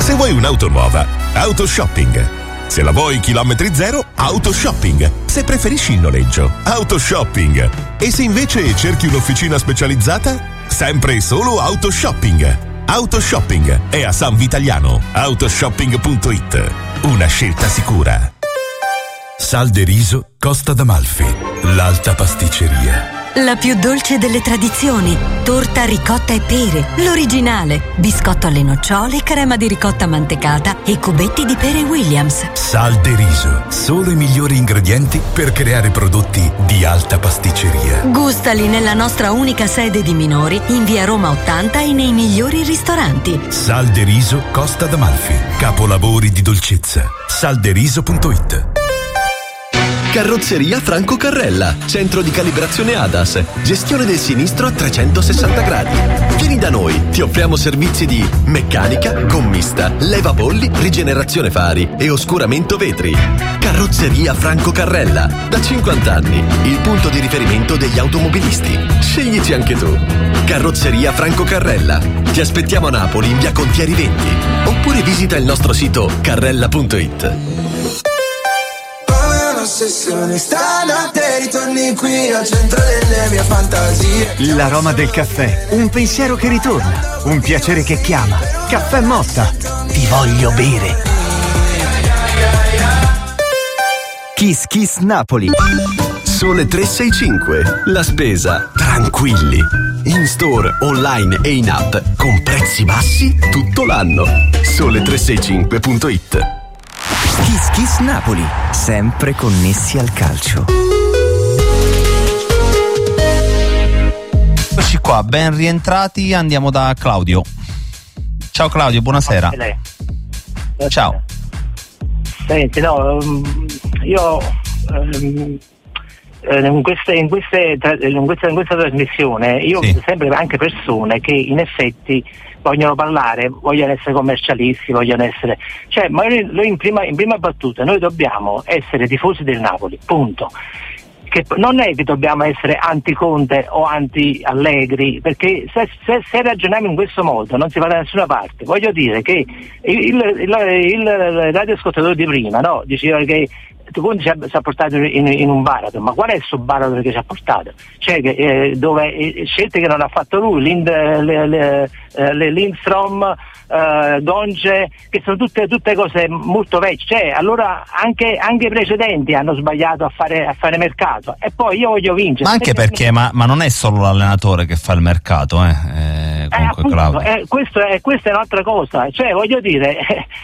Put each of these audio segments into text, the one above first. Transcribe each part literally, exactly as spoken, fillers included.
Se vuoi un'auto nuova, Autoshopping. Se la vuoi chilometri zero, Autoshopping. Se preferisci il noleggio, Autoshopping. E se invece cerchi un'officina specializzata, sempre e solo Autoshopping. Autoshopping è a San Vitaliano. Autoshopping punto it. Una scelta sicura. Sal de riso Costa d'Amalfi, l'alta pasticceria. La più dolce delle tradizioni, torta ricotta e pere, l'originale, biscotto alle nocciole, crema di ricotta mantecata e cubetti di pere Williams. Sal de riso, solo i migliori ingredienti per creare prodotti di alta pasticceria. Gustali nella nostra unica sede di Minori, in via Roma ottanta e nei migliori ristoranti. Sal de riso Costa d'Amalfi, capolavori di dolcezza. salderiso punto it. Carrozzeria Franco Carrella, centro di calibrazione A D A S, gestione del sinistro a trecentosessanta gradi. Vieni da noi, ti offriamo servizi di meccanica, gommista, levapolli, rigenerazione fari e oscuramento vetri. Carrozzeria Franco Carrella, da cinquanta anni, il punto di riferimento degli automobilisti. Sceglici anche tu. Carrozzeria Franco Carrella. Ti aspettiamo a Napoli in via Contieri venti, oppure visita il nostro sito carrella punto it. Ossessione, stanotte ritorni qui al centro delle mie fantasie. L'aroma del caffè, un pensiero che ritorna, un piacere che chiama. Caffè Motta, ti voglio bere. Kiss Kiss Napoli. Sole tre sei cinque, la spesa tranquilli. In store, online e in app con prezzi bassi tutto l'anno. Sole tre sei cinque punto it. Kiss Kiss Napoli, sempre connessi al calcio. Eccoci qua, ben rientrati, andiamo da Claudio. Ciao Claudio, buonasera. Ciao. Senti, no, io um, in, queste, in, queste, in, questa, in questa trasmissione io sì. vedo sempre anche persone che in effetti vogliono parlare, vogliono essere commercialisti, vogliono essere, cioè, ma noi in prima, in prima battuta noi dobbiamo essere tifosi del Napoli, punto. Che non è che dobbiamo essere anti-Conte o anti-Allegri, perché se, se, se ragioniamo in questo modo non si va da nessuna parte. Voglio dire che il, il, il, il radioascoltatore di prima, no, diceva che Conte ci ha, ci ha portato in, in un baratro, ma qual è il suo baratro che ci ha portato? Cioè, eh, dove eh, scelte che non ha fatto lui, Lind, le, le, le Lindstrom, eh, Donge, che sono tutte, tutte cose molto vecchie, cioè, allora anche, anche i precedenti hanno sbagliato a fare, a fare mercato, e poi io voglio vincere. Ma anche perché, ma, ma non è solo l'allenatore che fa il mercato, eh? Eh, comunque, eh, appunto, eh, questo è, questa è un'altra cosa, cioè voglio dire,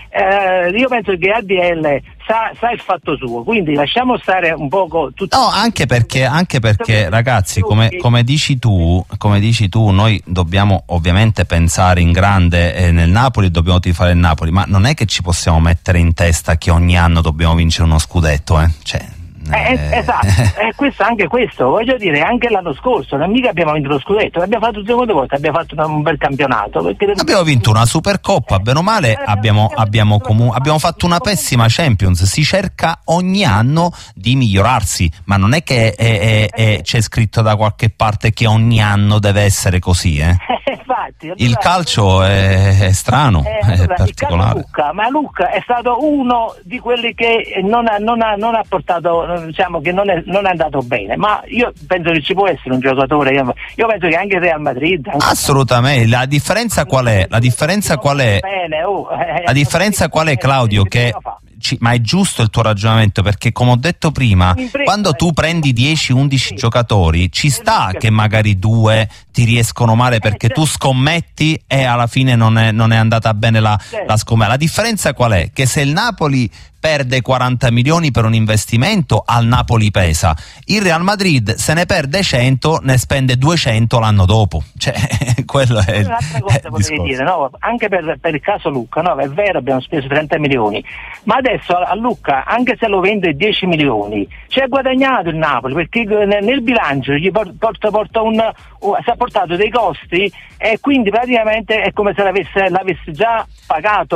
eh, io penso che A D L sa, sa il fatto suo, quindi lasciamo stare un poco tutto. No, anche perché, anche perché ragazzi, come, come dici tu, come dici tu, noi dobbiamo ovviamente pensare in grande eh, nel Napoli e dobbiamo tifare il Napoli, ma non è che ci possiamo mettere in testa che ogni anno dobbiamo vincere uno scudetto, eh? Cioè, Eh, esatto, eh, questo, anche questo, voglio dire, anche l'anno scorso non mica abbiamo vinto lo scudetto, l'abbiamo fatto due seconde volte, abbiamo fatto un bel campionato perché... abbiamo vinto una Supercoppa, bene o male abbiamo, abbiamo, comu- abbiamo fatto una pessima Champions. Si cerca ogni anno di migliorarsi, ma non è che è, è, è, c'è scritto da qualche parte che ogni anno deve essere così, eh? Infatti, allora, il calcio è, è strano, eh, allora, è particolare. Luca, ma Luca è stato uno di quelli che non ha, non ha, non ha portato, diciamo che non è, non è andato bene, ma io penso che ci può essere un giocatore, io, io penso che anche il Real Madrid anche assolutamente. La differenza qual è? La differenza qual è? Bene, oh, eh, la differenza qual è, Claudio? Che Ci, ma è giusto il tuo ragionamento, perché come ho detto prima, quando tu prendi dieci undici giocatori ci sta che magari due ti riescono male perché tu scommetti e alla fine non è, non è andata bene la, la scommessa. La differenza qual è? Che se il Napoli perde quaranta milioni per un investimento, al Napoli pesa. Il Real Madrid se ne perde cento, ne spende duecento l'anno dopo, cioè quello è un'altra cosa che potevi dire, no? Anche per, per il caso Lucca, no? È vero, abbiamo speso trenta milioni, ma adesso a Lucca, anche se lo vende dieci milioni, ci ha guadagnato il Napoli, perché nel bilancio gli porta, porta un, un, si è portato dei costi, e quindi praticamente è come se l'avesse, l'avesse già pagato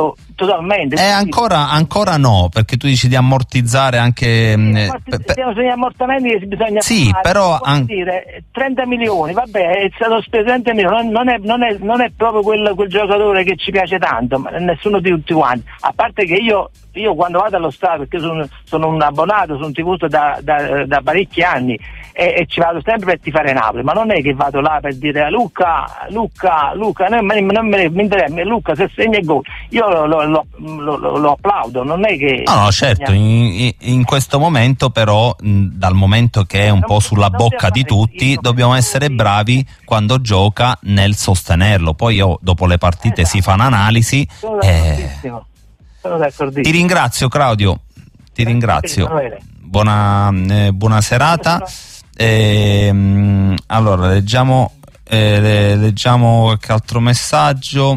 totalmente. Eh, ancora, ancora no, perché tu dici di ammortizzare anche... Sì, sono gli ammortamenti che bisogna sì, fare. però an- dire, trenta milioni, vabbè, è stato speso trenta milioni, non è, non è, non è proprio quel, quel giocatore che ci piace tanto, ma nessuno di tutti quanti, a parte che io io quando vado allo stadio, perché sono, sono un abbonato, sono un tifoso da, da, da parecchi anni e, e ci vado sempre per tifare Napoli, ma non è che vado là per dire Luca, Luca, Luca, non, non mi interessa, Luca se segna il gol, io lo, lo, lo, lo, lo applaudo, non è che... No, no, certo, in, in questo momento però, dal momento che è un non, po' sulla bocca di tutti, dobbiamo essere bravi quando gioca nel sostenerlo, poi io dopo le partite esatto. si fa un'analisi e... Ti ringrazio Claudio, ti ringrazio. Buona, eh, buona serata. Eh, allora leggiamo, eh, leggiamo qualche altro messaggio.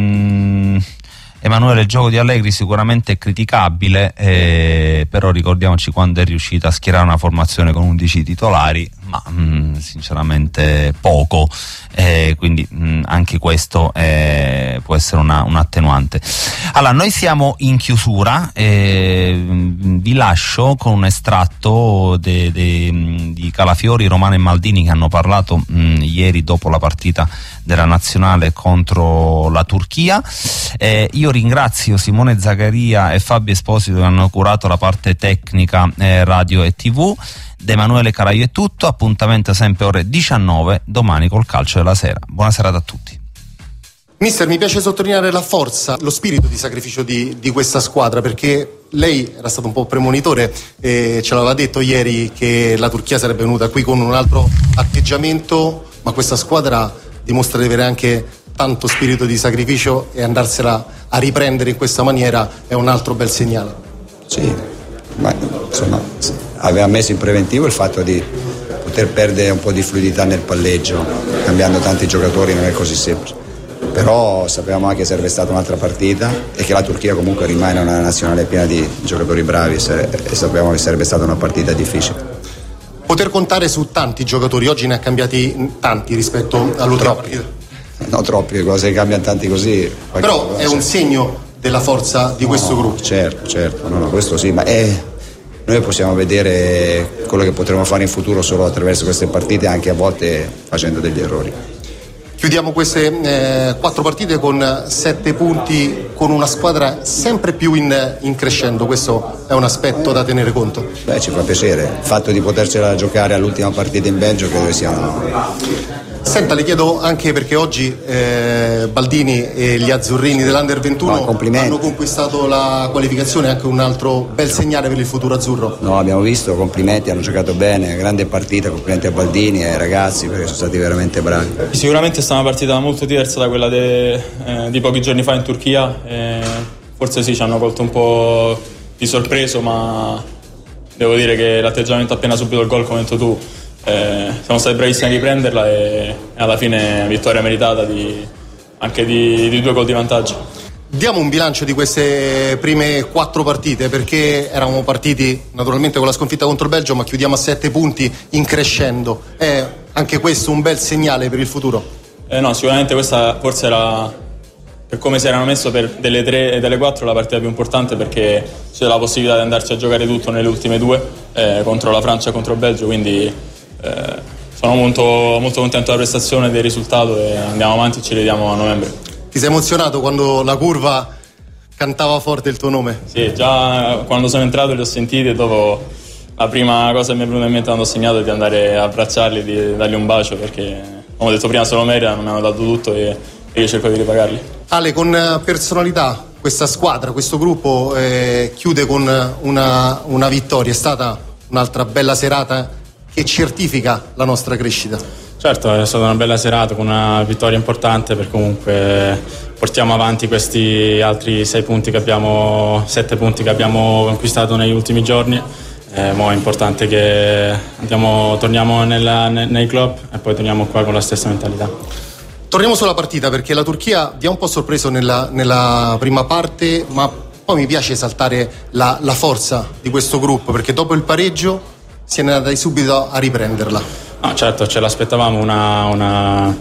Mm, Emanuele, il gioco di Allegri sicuramente è criticabile, eh, però ricordiamoci quando è riuscito a schierare una formazione con undici titolari, ma mh, sinceramente poco, eh, quindi mh, anche questo eh, può essere una, un attenuante. Allora, noi siamo in chiusura, eh, vi lascio con un estratto de, de, di Calafiori, Romano e Maldini che hanno parlato mh, ieri dopo la partita della nazionale contro la Turchia. Eh, io ringrazio Simone Zaccaria e Fabio Esposito che hanno curato la parte tecnica eh, radio e tv. Da Emanuele Caraio è tutto, appuntamento sempre ore diciannove domani col calcio della sera. Buona serata a tutti. Mister, mi piace sottolineare la forza, lo spirito di sacrificio di, di questa squadra, perché lei era stato un po' premonitore e ce l'aveva detto ieri che la Turchia sarebbe venuta qui con un altro atteggiamento, ma questa squadra dimostra di avere anche tanto spirito di sacrificio e andarsela a riprendere in questa maniera è un altro bel segnale. Sì, ma insomma aveva messo in preventivo il fatto di poter perdere un po' di fluidità nel palleggio, cambiando tanti giocatori non è così semplice, però sapevamo anche che sarebbe stata un'altra partita e che la Turchia comunque rimane una nazionale piena di giocatori bravi e sapevamo che sarebbe stata una partita difficile. Poter contare su tanti giocatori, oggi ne ha cambiati tanti rispetto all'ultima partita. No, troppi, cose che cambiano tanti così. Però è un segno della forza di no, questo gruppo. Certo, certo, no, no, questo sì, ma è, noi possiamo vedere quello che potremo fare in futuro solo attraverso queste partite, anche a volte facendo degli errori. Chiudiamo queste eh, quattro partite con sette punti, con una squadra sempre più in, in crescendo, questo è un aspetto da tenere conto. Beh, ci fa piacere, il fatto di potercela giocare all'ultima partita in Belgio credo che sia una... Senta, le chiedo anche perché oggi eh, Baldini e gli azzurrini dell'Under ventuno no, hanno conquistato la qualificazione, anche un altro bel segnale per il futuro azzurro. No, abbiamo visto, complimenti, hanno giocato bene, grande partita, complimenti a Baldini e ai ragazzi perché sono stati veramente bravi. Sicuramente è stata una partita molto diversa da quella de, eh, di pochi giorni fa in Turchia, eh, forse sì ci hanno colto un po' di sorpreso, ma devo dire che l'atteggiamento appena subito il gol, come hai detto tu, Eh, siamo stati bravissimi a riprenderla e alla fine vittoria meritata di, anche di, di due gol di vantaggio. Diamo un bilancio di queste prime quattro partite, perché eravamo partiti naturalmente con la sconfitta contro il Belgio, ma chiudiamo a sette punti in crescendo. È anche questo un bel segnale per il futuro? Eh no, sicuramente questa forse era, per come si erano messo, per delle tre e delle quattro la partita più importante, perché c'è la possibilità di andarci a giocare tutto nelle ultime due eh, contro la Francia e contro il Belgio, quindi Eh, sono molto, molto contento della prestazione e del risultato e andiamo avanti e ci vediamo a novembre. Ti sei emozionato quando la curva cantava forte il tuo nome? Sì, già quando sono entrato li ho sentiti e dopo la prima cosa che mi è venuta in mente quando ho segnato è di andare a abbracciarli, di dargli un bacio, perché come ho detto prima se lo meritano, mi hanno dato tutto e, e io cerco di ripagarli. Ale, con personalità questa squadra, questo gruppo eh, chiude con una, una vittoria, è stata un'altra bella serata che certifica la nostra crescita. Certo, è stata una bella serata con una vittoria importante, perché comunque portiamo avanti questi altri sei punti che abbiamo, sette punti che abbiamo conquistato negli ultimi giorni. Eh, mo è importante che andiamo, torniamo nella, nei, nei club e poi torniamo qua con la stessa mentalità. Torniamo sulla partita, perché la Turchia vi ha un po' sorpreso nella, nella prima parte, ma poi mi piace esaltare la, la forza di questo gruppo, perché dopo il pareggio si è andati subito a riprenderla. No, certo, ce l'aspettavamo una, una,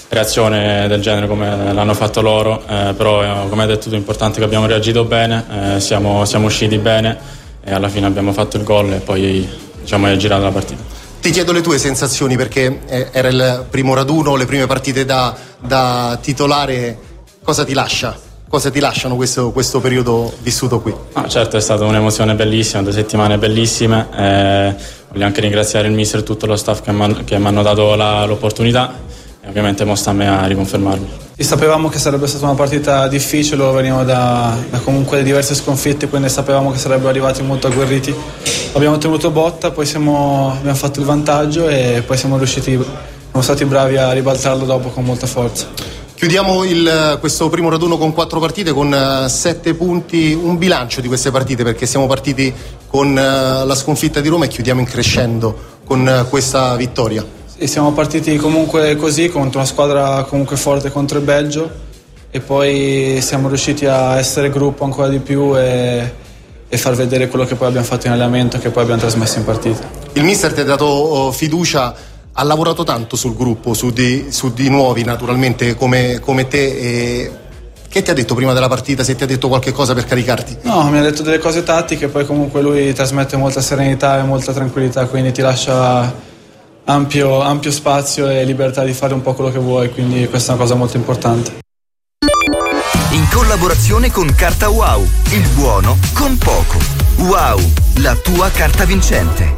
reazione del genere come l'hanno fatto loro, eh, però eh, come hai detto tu è importante che abbiamo reagito bene, eh, siamo, siamo usciti bene e alla fine abbiamo fatto il gol e poi diciamo è girata la partita. Ti chiedo le tue sensazioni perché eh, era il primo raduno, le prime partite da, da titolare, cosa ti lascia? Cosa ti lasciano questo, questo periodo vissuto qui? Ah, certo, è stata un'emozione bellissima, due settimane bellissime, eh, voglio anche ringraziare il mister e tutto lo staff che mi hanno dato la, l'opportunità e ovviamente mo sta a me a riconfermarmi. E sapevamo che sarebbe stata una partita difficile, venivamo da, da comunque diverse sconfitte, quindi sapevamo che sarebbero arrivati molto agguerriti. Abbiamo tenuto botta, poi siamo, abbiamo fatto il vantaggio e poi siamo riusciti, siamo stati bravi a ribaltarlo dopo con molta forza. Chiudiamo il, questo primo raduno con quattro partite, con uh, sette punti, un bilancio di queste partite perché siamo partiti con uh, la sconfitta di Roma e chiudiamo in crescendo con uh, questa vittoria. Sì, siamo partiti comunque così contro una squadra comunque forte contro il Belgio e poi siamo riusciti a essere gruppo ancora di più e, e far vedere quello che poi abbiamo fatto in allenamento e che poi abbiamo trasmesso in partita. Il mister ti ha dato uh, fiducia. Ha lavorato tanto sul gruppo, su di, su di nuovi naturalmente come, come te. E che ti ha detto prima della partita? Se ti ha detto qualche cosa per caricarti? No, mi ha detto delle cose tattiche, poi comunque lui trasmette molta serenità e molta tranquillità, quindi ti lascia ampio, ampio spazio e libertà di fare un po' quello che vuoi, quindi questa è una cosa molto importante. In collaborazione con Carta Wow, il buono con poco. Wow, la tua carta vincente.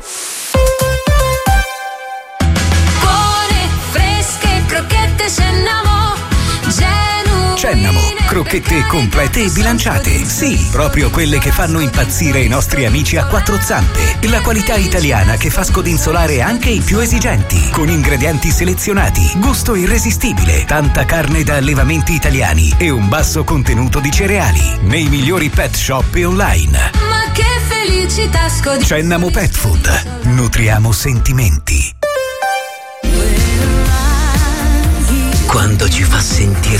Cennamo, crocchette complete e bilanciate. Sì, proprio quelle che fanno impazzire i nostri amici a quattro zampe. La qualità italiana che fa scodinzolare anche i più esigenti. Con ingredienti selezionati, gusto irresistibile, tanta carne da allevamenti italiani e un basso contenuto di cereali. Nei migliori pet shop e online. Ma che felicità scodinzolare. Cennamo Pet Food. Nutriamo sentimenti. Quando ci fa sentire